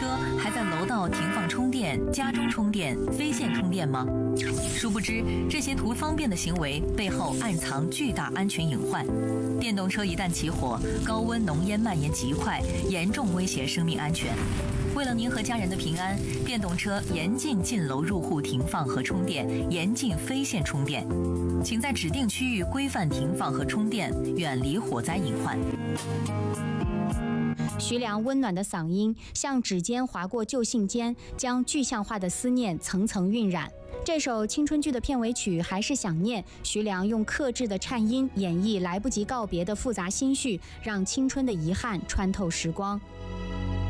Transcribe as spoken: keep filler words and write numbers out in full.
车还在楼道停放充电、家中充电、非线充电吗？殊不知，这些图方便的行为背后暗藏巨大安全隐患。电动车一旦起火，高温浓烟蔓延极快，严重威胁生命安全。为了您和家人的平安，电动车严禁进楼入户停放和充电，严禁非线充电。请在指定区域规范停放和充电，远离火灾隐患。 徐良温暖的嗓音像指尖划过旧信笺，将具象化的思念层层晕染。这首青春剧的片尾曲《还是想念》，徐良用克制的颤音演绎来不及告别的复杂心绪，让青春的遗憾穿透时光。